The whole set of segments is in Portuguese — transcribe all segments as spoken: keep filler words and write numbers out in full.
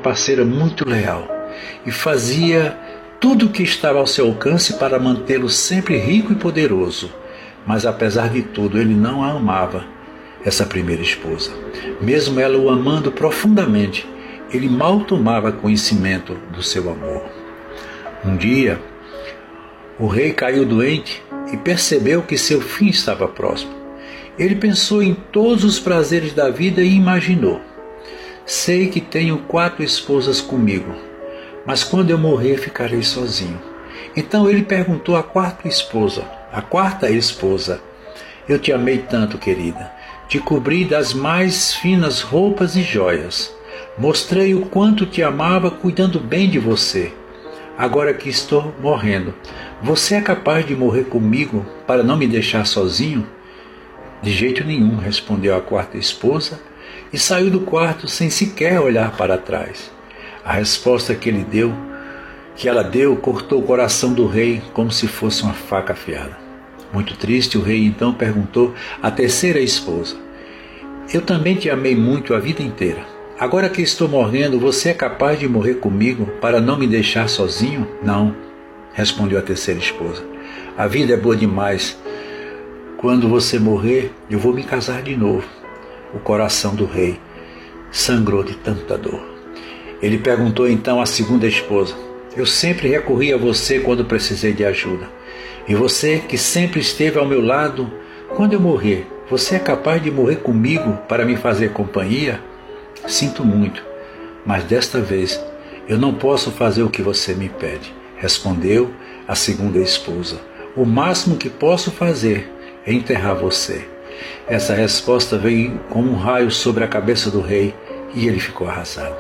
parceira muito leal e fazia tudo o que estava ao seu alcance para mantê-lo sempre rico e poderoso. Mas apesar de tudo, ele não a amava, essa primeira esposa. Mesmo ela o amando profundamente, ele mal tomava conhecimento do seu amor. Um dia, o rei caiu doente e percebeu que seu fim estava próximo. Ele pensou em todos os prazeres da vida e imaginou: sei que tenho quatro esposas comigo, mas quando eu morrer ficarei sozinho. Então ele perguntou à quarta esposa, a quarta esposa: eu te amei tanto, querida, te cobri das mais finas roupas e joias, mostrei o quanto te amava cuidando bem de você. Agora que estou morrendo, você é capaz de morrer comigo para não me deixar sozinho? De jeito nenhum, respondeu a quarta esposa e saiu do quarto sem sequer olhar para trás. A resposta que ele deu, que ela deu, cortou o coração do rei como se fosse uma faca afiada. Muito triste, o rei então perguntou à terceira esposa: eu também te amei muito a vida inteira. Agora que estou morrendo, você é capaz de morrer comigo para não me deixar sozinho? Não, respondeu a terceira esposa. A vida é boa demais. Quando você morrer, eu vou me casar de novo. O coração do rei sangrou de tanta dor. Ele perguntou então à segunda esposa: eu sempre recorri a você quando precisei de ajuda. E você, que sempre esteve ao meu lado, quando eu morrer, você é capaz de morrer comigo para me fazer companhia? Sinto muito, mas desta vez eu não posso fazer o que você me pede, respondeu a segunda esposa. O máximo que posso fazer é enterrar você. Essa resposta veio como um raio sobre a cabeça do rei e ele ficou arrasado.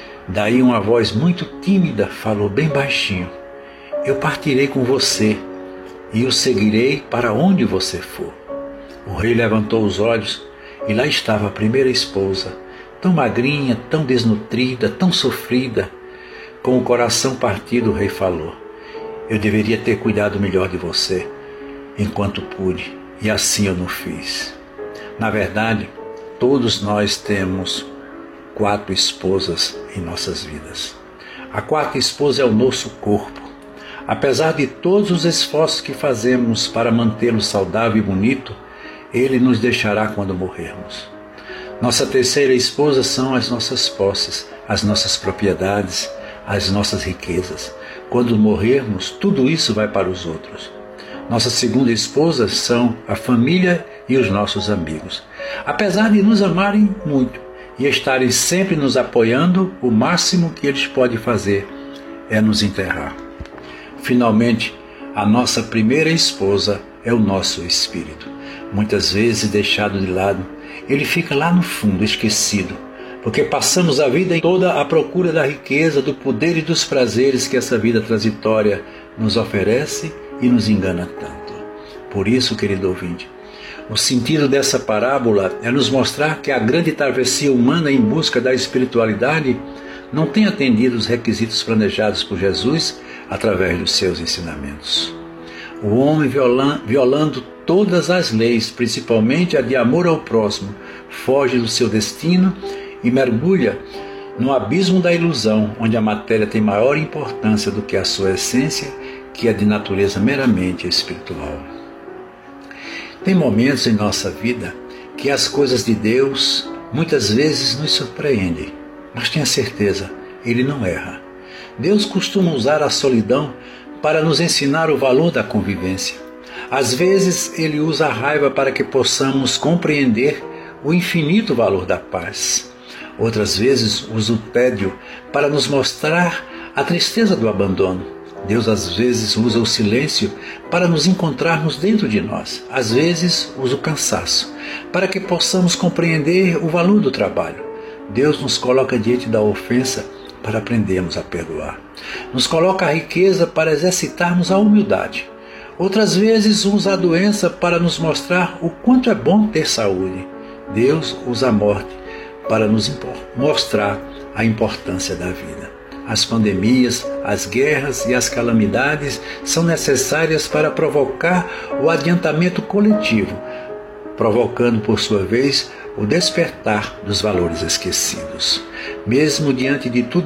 Daí uma voz muito tímida falou bem baixinho: eu partirei com você e o seguirei para onde você for. O rei levantou os olhos e lá estava a primeira esposa, tão magrinha, tão desnutrida, tão sofrida. Com o coração partido, o rei falou: eu deveria ter cuidado melhor de você enquanto pude, e assim eu não fiz. Na verdade, todos nós temos quatro esposas em nossas vidas. A quarta esposa é o nosso corpo. Apesar de todos os esforços que fazemos para mantê-lo saudável e bonito, ele nos deixará quando morrermos. Nossa terceira esposa são as nossas posses, as nossas propriedades, as nossas riquezas. Quando morrermos, tudo isso vai para os outros. Nossa segunda esposa são a família e os nossos amigos. Apesar de nos amarem muito e estarem sempre nos apoiando, o máximo que eles podem fazer é nos enterrar. Finalmente, a nossa primeira esposa é o nosso espírito. Muitas vezes deixado de lado, ele fica lá no fundo, esquecido, porque passamos a vida toda à procura da riqueza, do poder e dos prazeres que essa vida transitória nos oferece e nos engana tanto. Por isso, querido ouvinte, o sentido dessa parábola é nos mostrar que a grande travessia humana em busca da espiritualidade não tem atendido os requisitos planejados por Jesus através dos seus ensinamentos. O homem viola, violando todas as leis, principalmente a de amor ao próximo, foge do seu destino e mergulha no abismo da ilusão, onde a matéria tem maior importância do que a sua essência, que é de natureza meramente espiritual. Tem momentos em nossa vida que as coisas de Deus muitas vezes nos surpreendem, mas tenha certeza, Ele não erra. Deus costuma usar a solidão para nos ensinar o valor da convivência. Às vezes, Ele usa a raiva para que possamos compreender o infinito valor da paz. Outras vezes, usa o tédio para nos mostrar a tristeza do abandono. Deus, às vezes, usa o silêncio para nos encontrarmos dentro de nós. Às vezes, usa o cansaço para que possamos compreender o valor do trabalho. Deus nos coloca diante da ofensa para aprendermos a perdoar. Nos coloca a riqueza para exercitarmos a humildade. Outras vezes usa a doença para nos mostrar o quanto é bom ter saúde. Deus usa a morte para nos mostrar a importância da vida. As pandemias, as guerras e as calamidades são necessárias para provocar o adiantamento coletivo, provocando, por sua vez, o despertar dos valores esquecidos. Mesmo diante de tudo